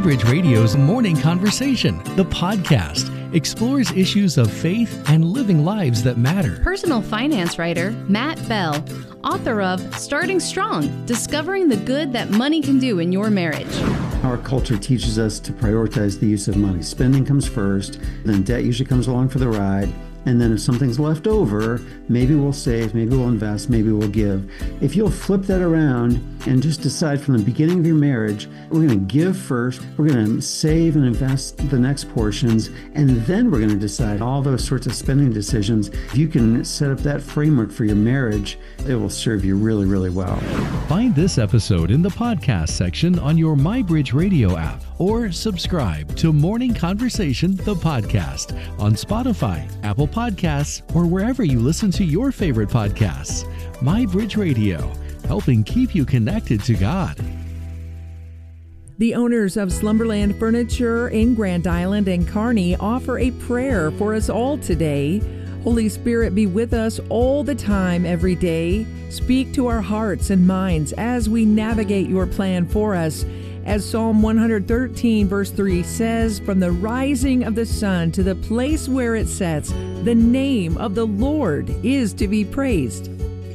MyBridge Radio's Morning Conversation, the podcast, explores issues of faith and living lives that matter. Personal finance writer Matt Bell, author of Starting Strong, Discovering the Good That Money Can Do in Your Marriage. Our culture teaches us to prioritize the use of money. Spending comes first, then debt usually comes along for the ride. And then if something's left over, maybe we'll save, maybe we'll invest, maybe we'll give. If you'll flip that around and just decide from the beginning of your marriage, we're going to give first, we're going to save and invest the next portions, and then we're going to decide all those sorts of spending decisions. If you can set up that framework for your marriage, it will serve you really, really well. Find this episode in the podcast section on your MyBridge Radio app, or subscribe to Morning Conversation, the podcast, on Spotify, Apple Podcasts, or wherever you listen to your favorite podcasts. MyBridge Radio, helping keep you connected to God. The owners of Slumberland Furniture in Grand Island and Kearney offer a prayer for us all today. Holy Spirit, be with us all the time, every day. Speak to our hearts and minds as we navigate your plan for us. As Psalm 113 verse 3 says, from the rising of the sun to the place where it sets, the name of the Lord is to be praised.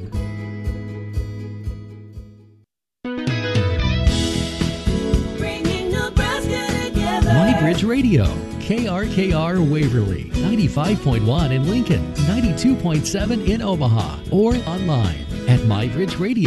MyBridge Radio, KRKR Waverly, 95.1 in Lincoln, 92.7 in Omaha, or online at MyBridge Radio.